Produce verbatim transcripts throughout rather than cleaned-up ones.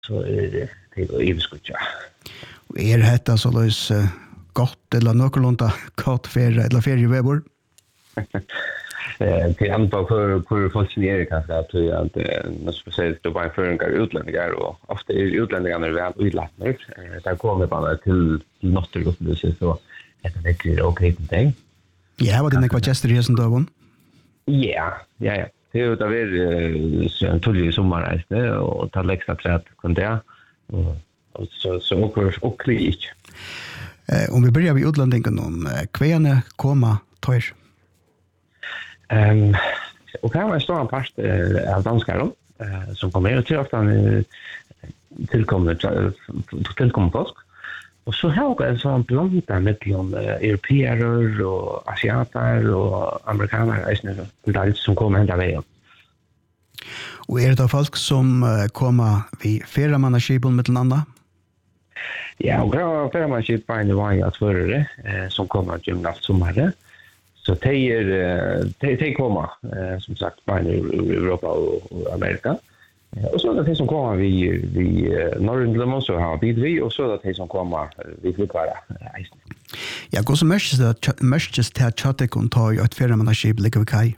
så är det till ivskutja. Är detta så lös gott eller någorlunda gott ferie eller ferieväbor? Eh till andra för för funktionärer kanske att att man ska säga att det bara för utlänningar och ofta är utlänningarna väl utländska. Eh där kommer bara till Norrland så att det är okej till dig. Ja, vad det är Chester här som då. Ja, ja ja. Det är det är så tydligt sommarresa och ta extra träd kan det. Och så så och och klik. Eh om vi börjar vid utlandingen om kvärne komma tar. Ehm och kan man stå en part av danskar eh som kommer till ofta tillkommer tillkommer påsk. Och så har jag en sån blanda mellan europeer och asiater och amerikaner är det som kommer hela vägen. Och är det då folk som kommer vid färjemannaskipen med andra? Ja, och då färjemannaskip på en väg att förre som kommer att göra allt sommar. Så det är det det kommer som sagt på Europa och Amerika. Och så är det som kommer vi vi Norrland så har vi vi och så är det som kommer vi vill vara. Ja, går så mest det mest det här chatte kan ta ett färjemannaskip ligger kaj.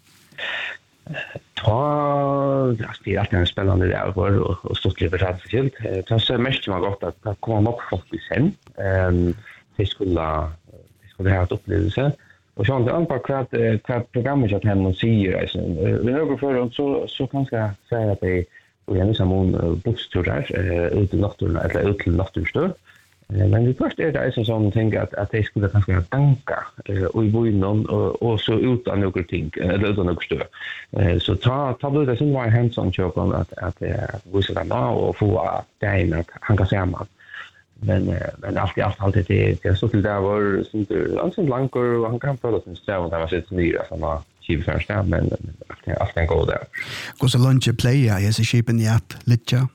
Ta det är alltid en spännande där för och stort liberalt skilt. Det så mest man gott att komma upp faktiskt sen. Ehm det skulle det skulle ha ett upplevelse. Och så det antar kvart kvart programmet att han säger så vi några för så så kanske säga att det och jag som en bussturer ut i naturen eller ut till naturstör. Men det första är det som tänker att att det skulle kanske tanka och i boinen och och så utan några ting eller utan några stör. Så ta ta det som var hands on job att att vi ska nå och få det att han kan säga man. Men men allt i allt allt det det så till där var som det alltså blankor och han kan prata sin stäv där var sitt nya som var chief först där men allt kan gå där. Går så lunch play ja så skipen i att lite.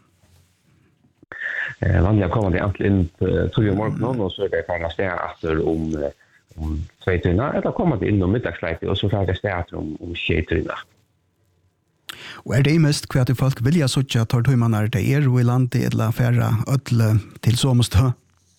Eh vanliga kommer det egentligen tror jag morgon och så är det kan stäa efter om om två timmar eller kommer det in om middagsläge och så får det stäa om om tjugo timmar. Och är det mest kvart i folk vilja så att tar du man är det är i landet eller färra öll till så måste.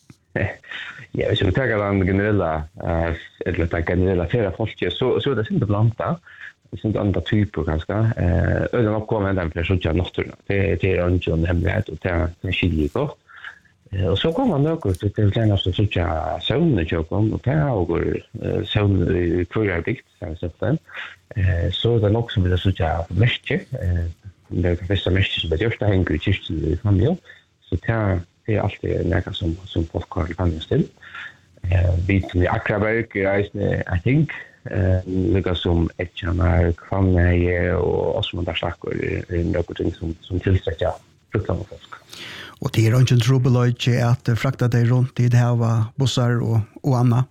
Ja, så vi tar den generella eller den generella färra folk så så det inte blanda. Det är inte andra typer ganska. Eh öden uppkommer den för så att natur. Det det är inte en hemlighet och det är skiljer gott. Och så kommer man något till det senaste så att solen jag kom och det och solen i kvardikt så sen. Eh så det också vill så att mest eh det första mest så det första hänger ju just i familjen. Så det det är alltid något som som folk kan ställa. Eh bit med akraberg I think eh lika som ett channel kvanne och oss man där snackar i något ting som som tillsätter fruktansvärt folk. Och det är inte trubbelöjt att frakta dig runt i det här var bussar och, och annat?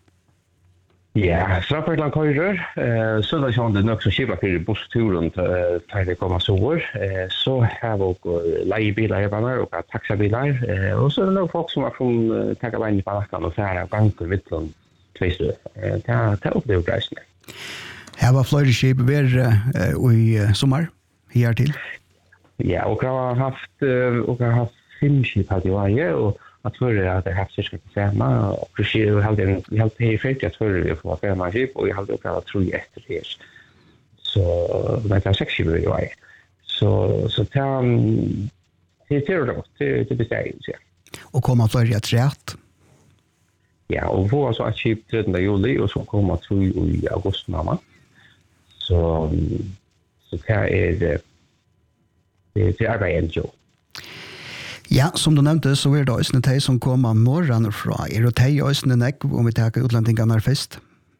Ja, Strapperland körer. Eh, så där som det nog så skippa för bussturen för det komma så år. Eh, så har vi lejebilar här och taxibilar. Eh, och så är det nog folk som har från tagga vägen i Balkan och färra banker mittlån två stö. Eh, det det upplever pressen. Här var flera skip ver i sommar här till. Ja, och jag har haft och jag har haft fem skip hade jag och att för att det har haft cirka femma och precis jag hade jag hade i fältet att för vi får femma skip och jag hade också att tro efter det. Så det är sex skip ju är. Så så tar det är det det det bestämmer sig. Och komma för rätt rätt. Ja, och få så att skip trettonde juli och så kommer tro i augusti mamma. Så så kan är det det är bara en jobb. Ja, som du nämnde så är det också en som kommer morgon från. Är det tej också en ägg om vi tar utlandingarna först?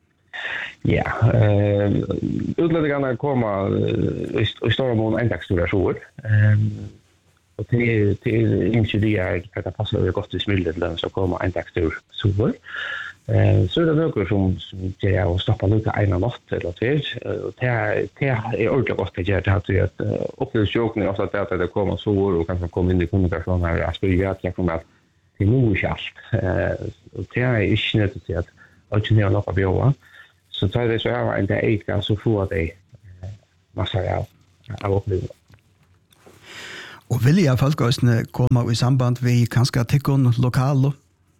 Ja, uh, utlandingarna kommer i, i stora mån en dag stora sjor. Um, och till till inte det är att det passar det gott i smillet så kommer en dag stor sjor. Eh så är det något som som det är att stoppa lite en natt eller två och det är det är ordentligt gott att göra det att uppleva sjoken ofta att det kommer så och kanske komma in i kommunikation här att spela att jag kommer att till nu schysst. Eh och det är inte nödvändigt att att ni har något bra. Så tar det så här en dag så får det massa av uppleva. Och vill jag folk också komma i samband vi kanske tycker lokalt?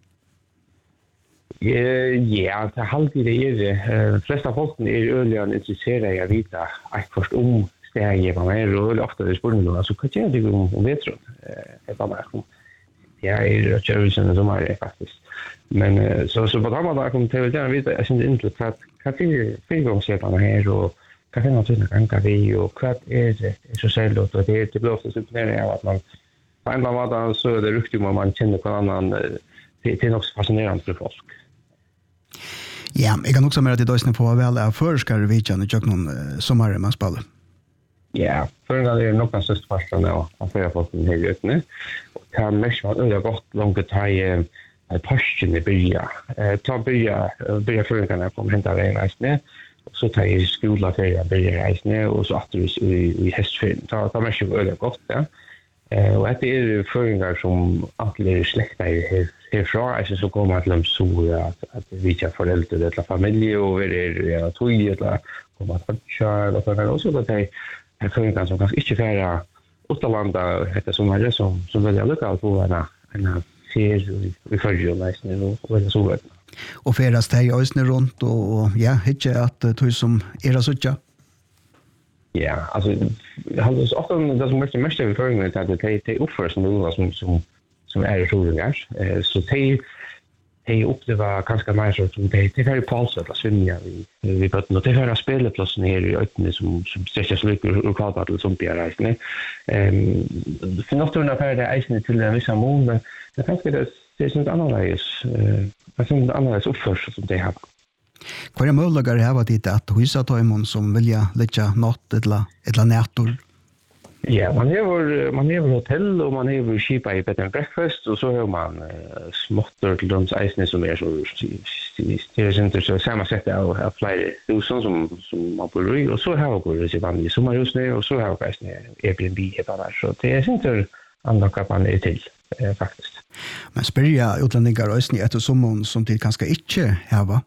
Ja, det är alltid det är. De flesta folk är öliga intresserade av att veta att först om steg man är och ofta det spår alltså kan jag det om vet du. Det var bara jag är tjursen som är faktiskt. Men så så på samma dag kom till att veta jag syns inte att kan det fingrångssättarna här och kan det naturligtvis kan vi och vad är det så själv då det är det blir ofta så imponerande att man på en eller annan så är det riktigt om man känner på en annan det är också fascinerande för folk. Ja, jag kan också med att det dösna på väl är förskare vidjan och jag någon sommar man spelar. Ja, för det är nog den största farsan då att få folk in här ute nu. Och kan mest man öra gott långt ta i passion i börja. Eh ta börja börja för kan jag komma hämta dig näst ner. Och så tar jag skola för jag börjar resa ner och så att i i hästfilm. Ta ta mest öra gott ja. Eh och det är föringar som alla släkter är härifrån, alltså så kommer att de så att att vi kan föräldrar eller familj och det är ja tog eller kommer att köra eller för också då det är föringar som kanske inte färra utlanda heter som är som som vill lucka att få en en ser vi följer nästan och det så vet. Och färdas det ju ösnen runt och ja, inte att du som är så tjocka. Ja, alltså jag har så ofta det som mest mest vi föringar att det det uppför som det som som som är roligare. Eh, så det det uppleva ganska mer så som det det är paus att svimma vi vi på något det här spelplatsen här i öppne som som sträcker sig mycket lokalt att som blir rejält. Ehm för något under för det är inte till en viss mån men det kanske det det är sånt annorlunda eh jag tror det annorlunda uppförs som det har. Vad är möjligare här vad det att hysa tajmon som vilja lägga natt eller eller nätter? Ja, man har man har hotell och man har skipa i bed and breakfast och så har man uh, småttor till de isne som är så det är inte så samma sätt att ha flyg hus som som man bor i och så har vi det vanliga sommarhus nu och så har vi isne Airbnb heter det så det är inte andra kapan är till eh, faktiskt. Men spyrja utlänningar isne ett sommar som till kanske inte här va?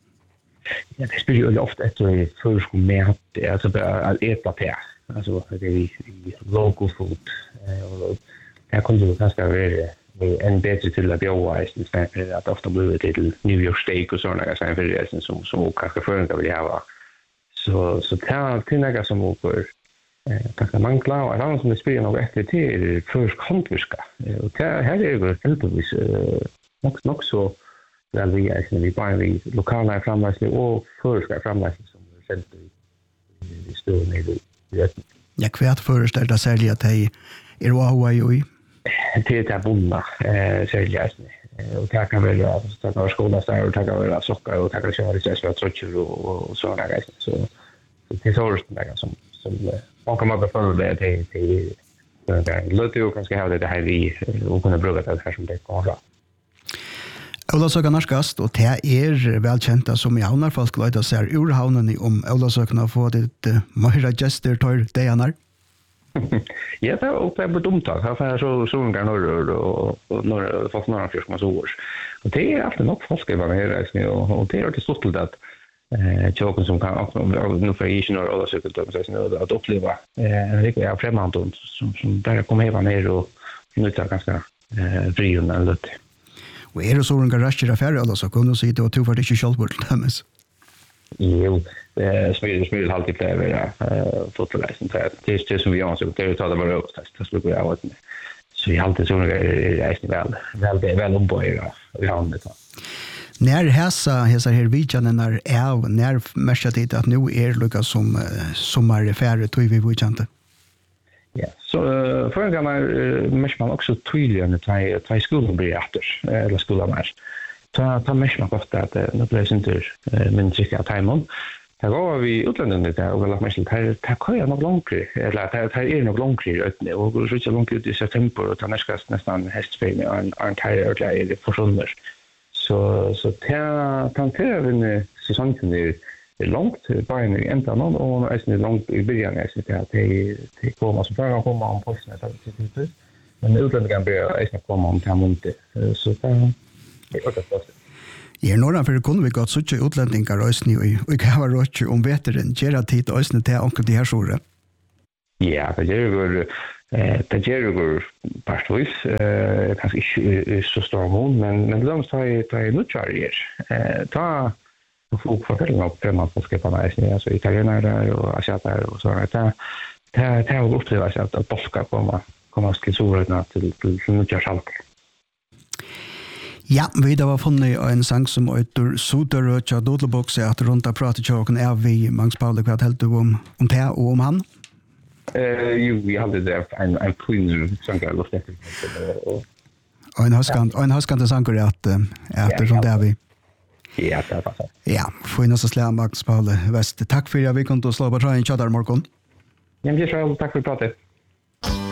Ja, det spelar ju ofta efter förskolan alltså att äta på. Alltså det är i local food och jag kunde ju ganska väl en bättre till att bjuda istället för att ofta blir det till New York steak och såna grejer för det som som kanske förrän vill ha så så tar till några som går eh kanske man klarar och annars som det spelar något efter till för kontorska och det här är ju helt nog nog så väl vi är när vi bara vi lokala framlägsning och förska framlägsning som sent i stor nere. Ja, kvärt föreställda sälja till er Huawei. Det är bonna eh sälja och det kan väl vara så att några skolor så och ta väl socker och ta köra lite så tror och så där grejer så det är så där som som man kan bara få det till till det låter ju kanske ha det här vi och kunna bruka det här som det går. Olavsøkarnas gast, og det er velkjenta som i havnar folk løyta ser ur havnen om Olavsøkarna få ditt uh, mer gester tar dejanar. Ja, det er oppe på dumtag. Her får jeg så solngar norrør og, og norr, folk norrør fjørs masse år. Og det er alltid nok folk i vann her, og, og det er alltid stort til at eh, tjåken som kan, nå får jeg ikke når Olavsøkarna at oppleva eh, en riktig av fremmandon som, som bare kommer hevan her og nytta ganske eh, frihund enn løtt. Og er det så en garasjer affære, eller så kunne du si det var to for det ikke kjølbord til demmes? Jo, smil, smil alltid pleier å være fotoreisen. Det er det som vi gjør, så det er å ta det bare øvestest. Det slukker jeg av. Så vi alltid så reisen vel, vel, vel ombøyer vi har det. När häsa häsa här vidjan när är när mesta tid att nu är lucka som sommar färre tror vi vet inte. Ja, så för en gång måste man också tydliga när ta ta skolan blir efter eller skolan är. Ta ta måste man ofta att när det inte men tycker att timon. Ta går vi utlandet där och väl måste ta ta köra något långt eller ta ta är något långt ut och så så långt ut i september och ta nästan nästan hästfilm en en tired är det för sommar. Så så ta tanterar vi säsongen är är långt bara i ända någon och är det långt i början är det att det det kommer så för att komma om posten så det men utlandet kan bli är det komma om kan inte så det är också fast. I norra för kunde vi gått så mycket utländingar röstning och vi kan vara rått om veteren gera tid ösnet till onkel de här stora. Ja, det gör ju eh det gör ju partvis eh kanske inte så stor mån men men de sa ju att det är nutcharier. Eh ta folk fortäljer om premat på skepparna är så italienare och asiater och så där. Det det det har upplevt att att boska komma komma till solen till till nutchar. Ja, vi da var funnet en sang som heter Soderøtja Dodelbox, at rundt av pratet tjokken er vi, Magnus Paule, hva helt du om, om det og om han? Uh, jo, vi hade det en en kvinna som gav oss det. Och en haskant, och en haskant sanger att att runt där vi. Ja, det passar. Ja, får ju nästan slå Magnus Paule West. Tack för att vi kunde slå på train chatta morgon. Ja, men det är så tack för pratet.